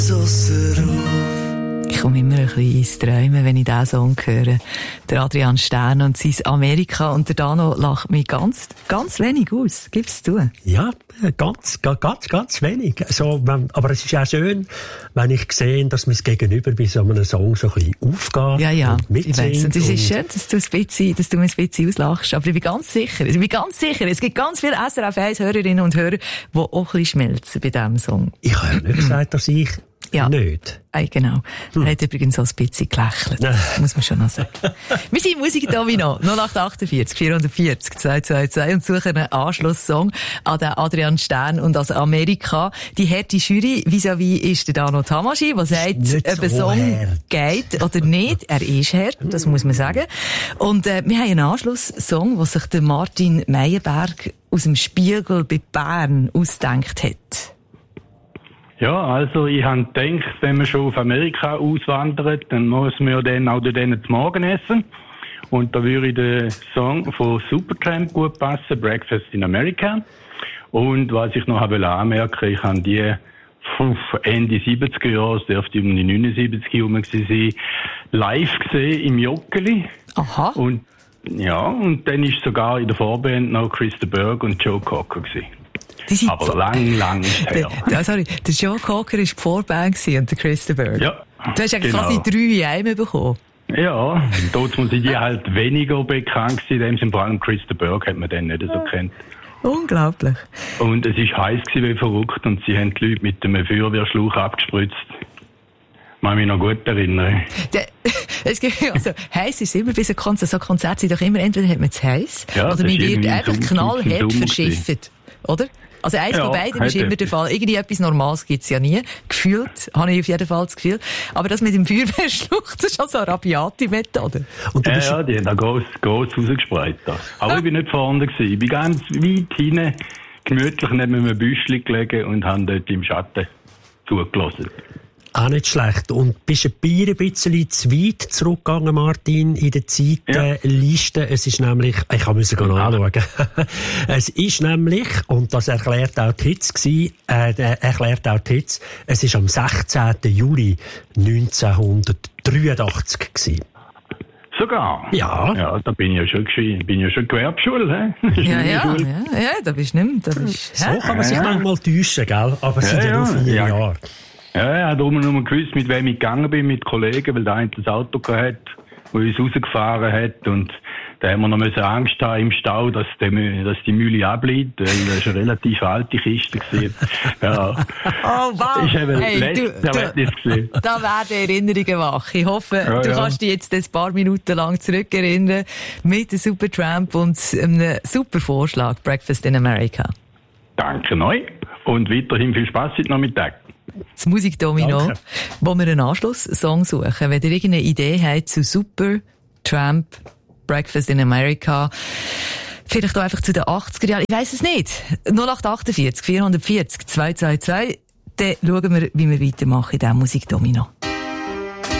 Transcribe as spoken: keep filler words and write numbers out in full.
Ich komme immer ein bisschen ins Träumen, wenn ich diesen Song höre. Der Adrian Stern und sein Amerika. Und der Dano lacht mich ganz, ganz wenig aus. Gib's zu? Ja, ganz, ganz, ganz wenig. Also, aber es ist auch schön, wenn ich sehe, dass mein Gegenüber bei so einem Song so ein bisschen aufgeht. Ja, ja, und ich weiss. Und es ist schön, dass du, ein bisschen, dass du mir ein bisschen auslachst. Aber ich bin ganz sicher, ich bin ganz sicher, es gibt ganz viele S R F eins Hörerinnen und Hörer, die auch ein bisschen schmelzen bei diesem Song. Ich habe ja nicht gesagt, dass ich ja. nicht. Ey, genau. Er hat übrigens so ein bisschen gelächelt. Das muss man schon noch sagen. Wir sind Musikdomino. null acht achtundvierzig vierhundertvierzig zweihundertzweiundzwanzig und suchen einen Anschlusssong an den Adrian Stern und also Amerika. Die harte Jury vis-à-vis ist der Dano Tamaschi, der sagt, ob ein so Song hart. geht oder nicht. Er ist hart, das muss man sagen. Und äh, wir haben einen Anschlusssong, den sich der Martin Meyerberg aus dem Spiegel bei Bern ausgedacht hat. Ja, also ich habe gedacht, wenn man schon auf Amerika auswandert, dann muss man ja dann auch dort zu Morgen essen. Und da würde der Song von Supertramp gut passen, Breakfast in America. Und was ich noch habe anmerken, ich habe die Ende siebziger Jahre, es dürfte um die neunundsiebzig herum sein, live gesehen im Joggeli. Aha. Und ja, und dann ist sogar in der Vorband noch Christa Berg und Joe Cocker gewesen. Aber lang, lang ist her. Der, sorry, der Joe Cocker war die Vorband und der Christa Berg. Ja, du hast eigentlich genau. quasi drei in einem bekommen. Ja, dort muss ich die halt weniger bekannt gewesen, in dem Sinne, vor allem Christa Berg hat man dann nicht so kennt. Unglaublich. Und es war heiß gewesen, wie verrückt, und sie haben die Leute mit einem Feuerwehrschlauch abgespritzt. Kann mich noch gut erinnern. Der, es gibt, also, heiß ist immer bei so Konzerten. So Konzerte sind doch immer, entweder hat man es heiß, ja, oder man wird einfach knallhart verschifft. Oder? Also eins ja, von beiden ist immer etwas. der Fall. Irgendwie etwas Normales gibt's ja nie. Gefühlt habe ich auf jeden Fall das Gefühl. Aber das mit dem Feuerwehrschluch, das ist schon so eine rabiate Methode. Und du bist ja, ja, die haben da gross, gross rausgespreit. Aber ich bin nicht vorne gewesen. Ich bin ganz weit hinten, gemütlich neben einem Büschli gelegen und habe dort im Schatten zugelassen. Auch nicht schlecht. Und bist ein Bier ein bisschen zu weit zurückgegangen, Martin, in der Zeitenliste. Ja. Es ist nämlich, ich musste gehen anschauen. Es ist nämlich, und das erklärt auch die Hits gewesen, äh, erklärt auch die Hits, es ist am sechzehnten Juli neunzehnhundertdreiundachtzig gewesen. Sogar? Ja. Ja, da bin ich ja schon, bin ja schon Gewerbeschule, hä? Ja, ja, ja, ja, da bist du nicht mehr, da bist, so kann man sich ja. manchmal täuschen, gell? Aber es ja, sind ja nur vier ja. Jahre. Ja, ich habe darum nur gewusst, mit wem ich gegangen bin, mit Kollegen, weil der eine das Auto hatte, das uns rausgefahren hat, und da haben wir noch Angst haben im Stau, dass die, dass die Mühle abbleibt, weil das eine relativ alte Kiste war. Ja. Oh, wow! Ich habe hey, letztes Erlebnis gesehen. Da werden Erinnerungen wach. Ich hoffe, ja, du ja. kannst dich jetzt ein paar Minuten lang zurückerinnern mit dem Supertramp und einem super Vorschlag, Breakfast in America. Danke neu und weiterhin viel Spass heute Nachmittag. Das Musikdomino, Danke. Wo wir einen Anschlusssong suchen. Wenn ihr irgendeine Idee habt zu Supertramp, Breakfast in America, vielleicht auch einfach zu den achtziger Jahren, ich weiss es nicht. null acht achtundvierzig vierhundertvierzig zweihundertzweiundzwanzig, dann schauen wir, wie wir weitermachen in diesem Musikdomino.